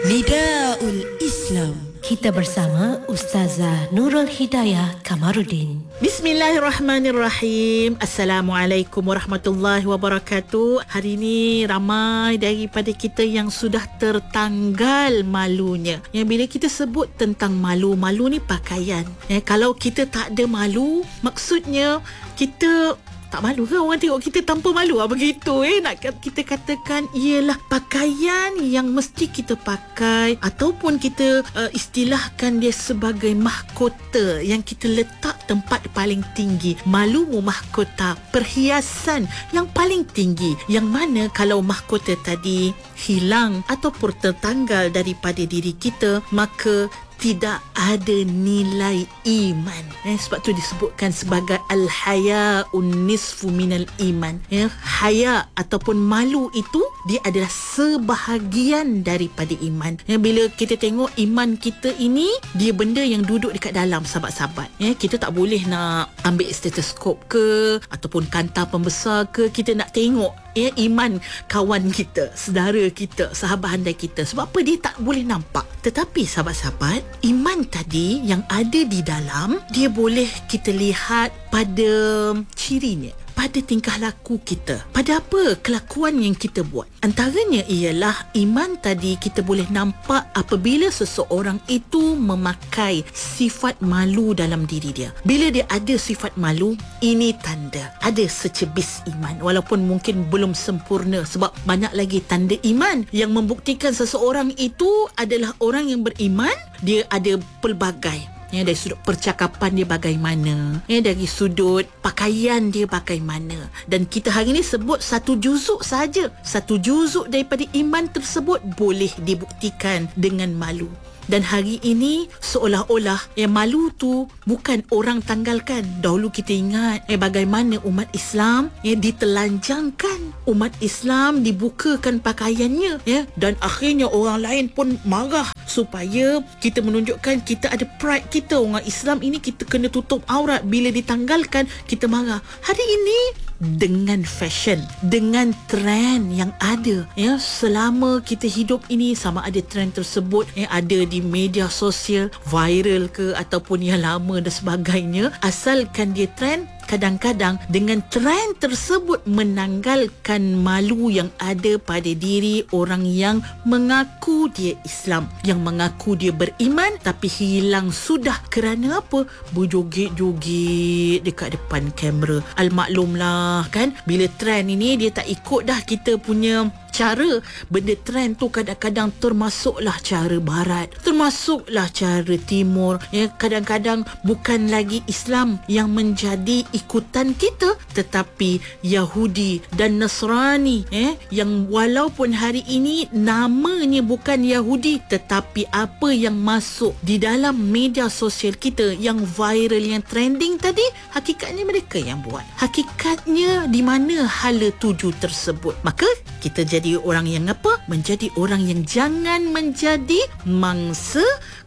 Nidaul Islam. Kita bersama Ustazah Nurul Hidayah Kamarudin. Bismillahirrahmanirrahim. Assalamualaikum warahmatullahi wabarakatuh. Hari ini ramai daripada kita yang sudah tertanggal malunya. Yang bila kita sebut tentang malu ni pakaian. Kalau kita tak ada malu, maksudnya kita tak malu ke orang tengok kita tanpa malu? Begitu nak kita katakan ialah pakaian yang mesti kita pakai, ataupun kita istilahkan dia sebagai mahkota yang kita letak tempat paling tinggi. Malumu mahkota, perhiasan yang paling tinggi, yang mana kalau mahkota tadi hilang ataupun tertanggal daripada diri kita, maka tidak ada nilai iman. Sebab tu disebutkan sebagai al-haya'un nisfu minal iman. Haya ataupun malu itu dia adalah sebahagian daripada iman. Bila kita tengok iman kita ini, dia benda yang duduk dekat dalam, sahabat-sahabat. Kita tak boleh nak ambil stetoskop ke ataupun kantar pembesar ke, kita nak tengok iman kawan kita, saudara kita, sahabat handai kita. Sebab apa? Dia tak boleh nampak. Tetapi sahabat-sahabat, iman tadi yang ada di dalam, dia boleh kita lihat pada cirinya, pada tingkah laku kita, pada apa kelakuan yang kita buat. Antaranya ialah iman tadi kita boleh nampak apabila seseorang itu memakai sifat malu dalam diri dia. Bila dia ada sifat malu, ini tanda ada secebis iman, walaupun mungkin belum sempurna, sebab banyak lagi tanda iman yang membuktikan seseorang itu adalah orang yang beriman. Dia ada pelbagai, dari sudut percakapan dia bagaimana, dari sudut pakaian dia bagaimana. Dan kita hari ini sebut satu juzuk saja. Satu juzuk daripada iman tersebut boleh dibuktikan dengan malu. Dan hari ini seolah-olah malu tu bukan orang tanggalkan. Dahulu kita ingat bagaimana umat Islam ditelanjangkan, umat Islam dibukakan pakaiannya, dan akhirnya orang lain pun marah supaya kita menunjukkan kita ada pride kita. Orang Islam ini kita kena tutup aurat, bila ditanggalkan kita marah. Hari ini dengan fashion, dengan trend yang ada selama kita hidup ini, sama ada trend tersebut ada di media sosial, viral ke ataupun yang lama dan sebagainya, asalkan dia trend, kadang-kadang dengan trend tersebut menanggalkan malu yang ada pada diri orang yang mengaku dia Islam, yang mengaku dia beriman, tapi hilang sudah. Kerana apa? Berjoget-joget dekat depan kamera. Al-maklumlah kan, bila trend ini dia tak ikut dah kita punya cara. Benda trend tu kadang-kadang termasuklah cara barat, termasuklah cara timur. Kadang-kadang bukan lagi Islam yang menjadi ikutan kita, tetapi Yahudi dan Nasrani yang walaupun hari ini namanya bukan Yahudi, tetapi apa yang masuk di dalam media sosial kita, yang viral, yang trending tadi, hakikatnya mereka yang buat. Hakikatnya di mana hala tuju tersebut. Maka kita jadi orang yang apa? Menjadi orang yang jangan menjadi mangsa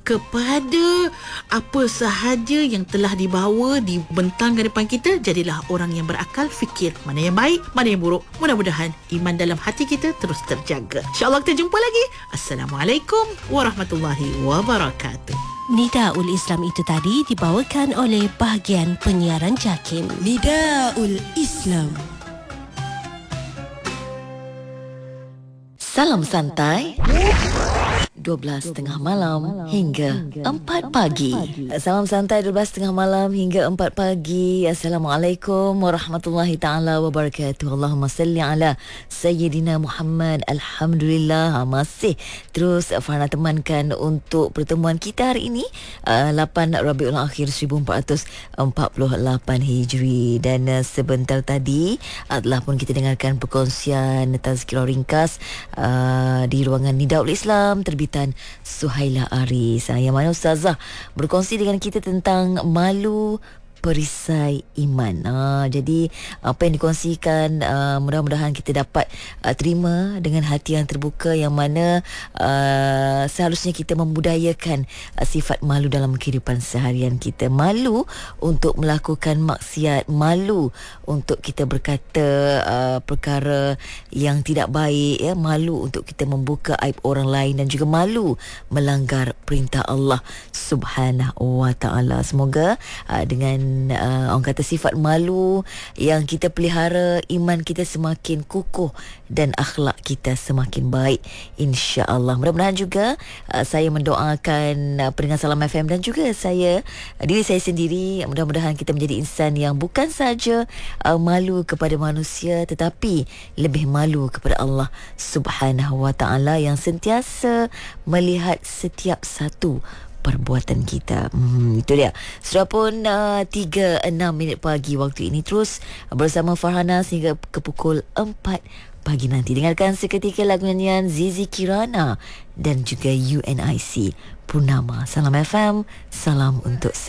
kepada apa sahaja yang telah dibawa, dibentangkan depan kita. Jadilah orang yang berakal, fikir mana yang baik, mana yang buruk. Mudah-mudahan iman dalam hati kita terus terjaga. InsyaAllah kita jumpa lagi. Assalamualaikum warahmatullahi wabarakatuh. Nidaul Islam itu tadi dibawakan oleh bahagian penyiaran JAKIM. Nidaul Islam. Salam santai 12.30 malam hingga 4 pagi. Salam santai 12.30 malam hingga 4 pagi. Assalamualaikum warahmatullahi ta'ala wabarakatuh. Allahumma salli ala Sayyidina Muhammad. Alhamdulillah, masih terus Farna temankan untuk pertemuan kita hari ini 8 Rabiul Akhir 1448 Hijri. Dan sebentar tadi adalah pun kita dengarkan perkongsian tazkirah ringkas di ruangan Nidaul Islam terbitan Suhaila Aris, yang mana Ustazah berkongsi dengan kita tentang malu perisai iman. Jadi apa yang dikongsikan mudah-mudahan kita dapat terima dengan hati yang terbuka, yang mana seharusnya kita membudayakan sifat malu dalam kehidupan seharian kita. Malu untuk melakukan maksiat, malu untuk kita berkata perkara yang tidak baik, ya, malu untuk kita membuka aib orang lain, dan juga malu melanggar perintah Allah Subhanahu wa taala. Semoga dengan orang kata sifat malu yang kita pelihara, iman kita semakin kukuh dan akhlak kita semakin baik, insya-Allah. Mudah-mudahan juga saya mendoakan pendengar Salam FM dan juga diri saya sendiri, mudah-mudahan kita menjadi insan yang bukan saja malu kepada manusia, tetapi lebih malu kepada Allah Subhanahu wa taala yang sentiasa melihat setiap satu perbuatan kita. Itu dia. Sudah pun 3:06 pagi waktu ini. Terus bersama Farhana sehingga ke pukul 4 pagi nanti. Dengarkan seketika lagu nyanyian Zizi Kirana dan juga UNIC Purnama. Salam FM, salam untuk